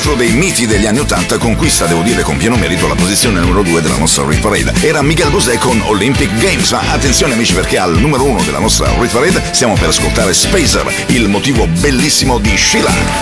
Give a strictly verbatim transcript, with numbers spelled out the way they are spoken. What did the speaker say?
altro dei miti degli anni ottanta, conquista, devo dire con pieno merito, la posizione numero due della nostra Hit Parade. Era Miguel Bosé con Olympic Games. Ma attenzione amici, perché al numero uno della nostra Hit Parade stiamo per ascoltare Spacer, il motivo bellissimo di Sheila.